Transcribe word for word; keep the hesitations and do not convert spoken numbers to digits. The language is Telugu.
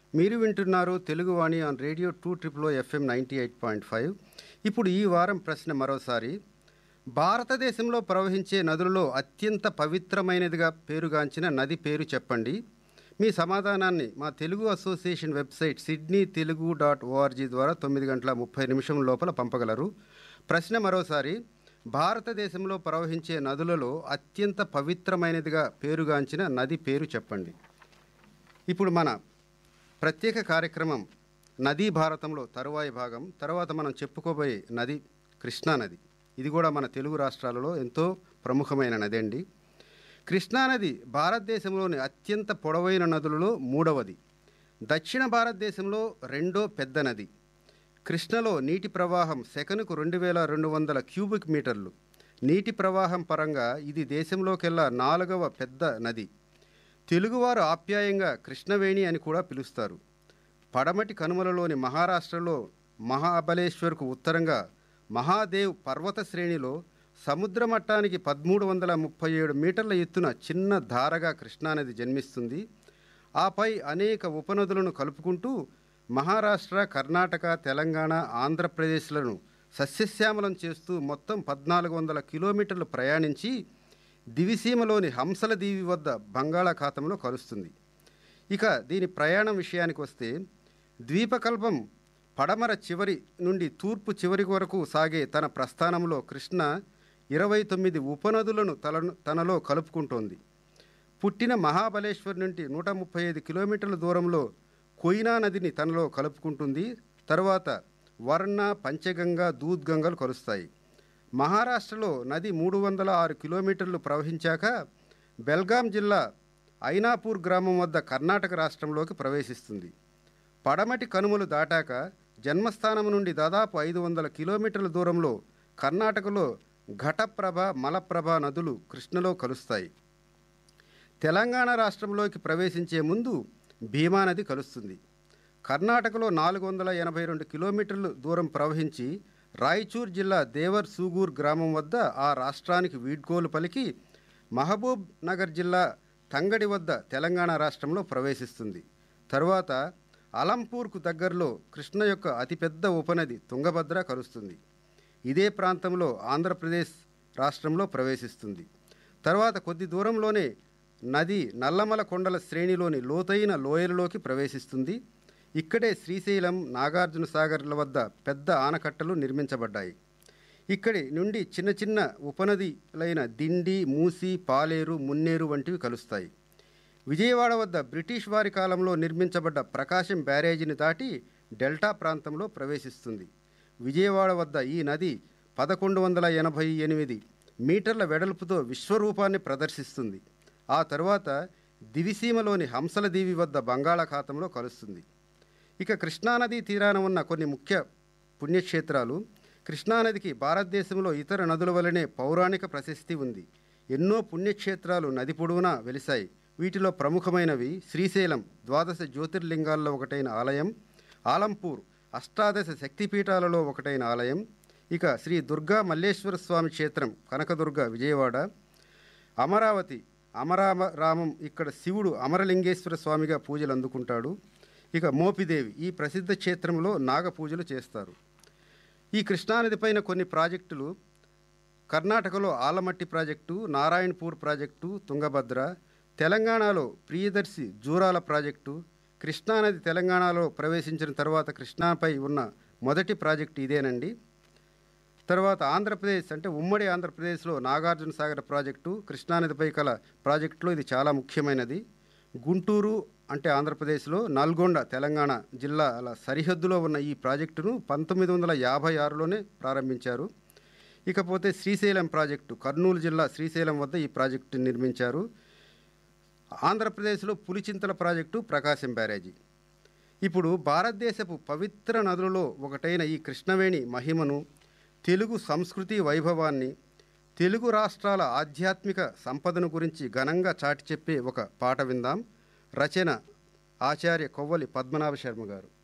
మీరు వింటున్నారు Teluguvani on radio two triple FM ninety eight point five. ఇప్పుడు ఈ వారం ప్రశ్న మరోసారి. భారతదేశంలో ప్రవహించే నదులలో అత్యంత పవిత్రమైనదిగా పేరుగాంచిన నది పేరు చెప్పండి. మీ సమాధానాన్ని మా Telugu association website Sydney Telugu dot ORG ద్వారా తొమ్మిది గంటల ముప్పై నిమిషం లోపల పంపగలరు. ప్రశ్న మరోసారి. భారతదేశంలో ప్రవహించే నదులలో అత్యంత పవిత్రమైనదిగా పేరుగాంచిన నది పేరు చెప్పండి. ఇప్పుడు మన ప్రత్యేక కార్యక్రమం నదీ భారతంలో తరువాయి భాగం. తర్వాత మనం చెప్పుకోబోయే నది కృష్ణానది. ఇది కూడా మన తెలుగు రాష్ట్రాలలో ఎంతో ప్రముఖమైన నది అండి. కృష్ణానది భారతదేశంలోని అత్యంత పొడవైన నదులలో మూడవది. దక్షిణ భారతదేశంలో రెండో పెద్ద నది. కృష్ణలో నీటి ప్రవాహం సెకనుకు రెండు వేల రెండు వందల క్యూబిక్ మీటర్లు. నీటి ప్రవాహం పరంగా ఇది దేశంలోకెల్లా నాలుగవ పెద్ద నది. తెలుగువారు ఆప్యాయంగా కృష్ణవేణి అని కూడా పిలుస్తారు. పడమటి కనుమలలోని మహారాష్ట్రలో మహాబలేశ్వర్కు ఉత్తరంగా మహాదేవ్ పర్వత శ్రేణిలో సముద్ర మట్టానికి పదమూడు వందల ముప్పై ఏడు మీటర్ల ఎత్తున చిన్న ధారగా కృష్ణానది జన్మిస్తుంది. ఆపై అనేక ఉపనదులను కలుపుకుంటూ మహారాష్ట్ర, కర్ణాటక, తెలంగాణ, ఆంధ్రప్రదేశ్లను సస్యశ్యామలం చేస్తూ మొత్తం పద్నాలుగు వందల కిలోమీటర్లు ప్రయాణించి దివిసీమలోని హంసల దీవి వద్ద బంగాళాఖాతంలో కలుస్తుంది. ఇక దీని ప్రయాణం విషయానికి వస్తే ద్వీపకల్పం పడమర చివరి నుండి తూర్పు చివరి వరకు సాగే తన ప్రస్థానంలో కృష్ణ ఇరవై తొమ్మిది ఉపనదులను తల తనలో కలుపుకుంటోంది. పుట్టిన మహాబలేశ్వర్ నుండి నూట ముప్పై ఐదు కిలోమీటర్ల దూరంలో కోయినా నదిని తనలో కలుపుకుంటుంది. తర్వాత వర్ణ, పంచగంగ, దూద్గంగలు కలుస్తాయి. మహారాష్ట్రలో నది మూడు వందల ఆరు కిలోమీటర్లు ప్రవహించాక బెల్గాం జిల్లా ఐనాపూర్ గ్రామం వద్ద కర్ణాటక రాష్ట్రంలోకి ప్రవేశిస్తుంది. పడమటి కనుమలు దాటాక జన్మస్థానం నుండి దాదాపు ఐదు వందల కిలోమీటర్ల దూరంలో కర్ణాటకలో ఘటప్రభ, మలప్రభ నదులు కృష్ణలో కలుస్తాయి. తెలంగాణ రాష్ట్రంలోకి ప్రవేశించే ముందు భీమా నది కలుస్తుంది. కర్ణాటకలో నాలుగు వందల ఎనభై రెండు కిలోమీటర్లు దూరం ప్రవహించి రాయచూర్ జిల్లా దేవర్ సూగూర్ గ్రామం వద్ద ఆ రాష్ట్రానికి వీడ్కోలు పలికి మహబూబ్ నగర్ జిల్లా తంగడి వద్ద తెలంగాణ రాష్ట్రంలో ప్రవేశిస్తుంది. తరువాత అలంపూర్కు దగ్గరలో కృష్ణ యొక్క అతిపెద్ద ఉపనది తుంగభద్ర కలుస్తుంది. ఇదే ప్రాంతంలో ఆంధ్రప్రదేశ్ రాష్ట్రంలో ప్రవేశిస్తుంది. తర్వాత కొద్ది దూరంలోనే నది నల్లమల కొండల శ్రేణిలోని లోతైన లోయలలోకి ప్రవేశిస్తుంది. ఇక్కడే శ్రీశైలం, నాగార్జున సాగర్ల వద్ద పెద్ద ఆనకట్టలు నిర్మించబడ్డాయి. ఇక్కడి నుండి చిన్న చిన్న ఉపనదిలైన దిండి, మూసి, పాలేరు, మున్నేరు వంటివి కలుస్తాయి. విజయవాడ వద్ద బ్రిటిష్ వారి కాలంలో నిర్మించబడ్డ ప్రకాశం బ్యారేజీని దాటి డెల్టా ప్రాంతంలో ప్రవేశిస్తుంది. విజయవాడ వద్ద ఈ నది పదకొండు వందల ఎనభై ఎనిమిది మీటర్ల వెడల్పుతో విశ్వరూపాన్ని ప్రదర్శిస్తుంది. ఆ తర్వాత దివిసీమలోని హంసల దీవి వద్ద బంగాళాఖాతంలో కలుస్తుంది. ఇక కృష్ణానదీ తీరాన ఉన్న కొన్ని ముఖ్య పుణ్యక్షేత్రాలు. కృష్ణానదికి భారతదేశంలో ఇతర నదుల వలనే పౌరాణిక ప్రశస్తి ఉంది. ఎన్నో పుణ్యక్షేత్రాలు నది పొడవునా వెలిశాయి. వీటిలో ప్రముఖమైనవి శ్రీశైలం, ద్వాదశ జ్యోతిర్లింగాల్లో ఒకటైన ఆలయం; ఆలంపూర్, అష్టాదశ శక్తిపీఠాలలో ఒకటైన ఆలయం; ఇక శ్రీ దుర్గా మల్లేశ్వర స్వామి క్షేత్రం, కనకదుర్గ, విజయవాడ; అమరావతి, అమరారామం, ఇక్కడ శివుడు అమరలింగేశ్వర స్వామిగా పూజలు అందుకుంటాడు; ఇక మోపిదేవి, ఈ ప్రసిద్ధ క్షేత్రంలో నాగ పూజలు చేస్తారు. ఈ కృష్ణానది పైన కొన్ని ప్రాజెక్టులు: కర్ణాటకలో ఆలమట్టి ప్రాజెక్టు, నారాయణపూర్ ప్రాజెక్టు, తుంగభద్ర; తెలంగాణలో ప్రియదర్శి జూరాల ప్రాజెక్టు. కృష్ణానది తెలంగాణలో ప్రవేశించిన తర్వాత కృష్ణాపై ఉన్న మొదటి ప్రాజెక్టు ఇదేనండి. తర్వాత ఆంధ్రప్రదేశ్ అంటే ఉమ్మడి ఆంధ్రప్రదేశ్లో నాగార్జున సాగర్ ప్రాజెక్టు కృష్ణానదిపై కల ప్రాజెక్టులో ఇది చాలా ముఖ్యమైనది. గుంటూరు అంటే ఆంధ్రప్రదేశ్లో, నల్గొండ తెలంగాణ జిల్లాల సరిహద్దులో ఉన్న ఈ ప్రాజెక్టును పంతొమ్మిది వందల యాభై ఆరులోనే ప్రారంభించారు. ఇకపోతే శ్రీశైలం ప్రాజెక్టు కర్నూలు జిల్లా శ్రీశైలం వద్ద ఈ ప్రాజెక్టు నిర్మించారు. ఆంధ్రప్రదేశ్లో పులిచింతల ప్రాజెక్టు, ప్రకాశం బ్యారేజీ. ఇప్పుడు భారతదేశపు పవిత్ర నదులలో ఒకటైన ఈ కృష్ణవేణి మహిమను, తెలుగు సంస్కృతి వైభవాన్ని, తెలుగు రాష్ట్రాల ఆధ్యాత్మిక సంపదను గురించి ఘనంగా చాటి చెప్పే ఒక పాట విందాం. రచన ఆచార్య కొవ్వలి పద్మనాభ శర్మ గారు.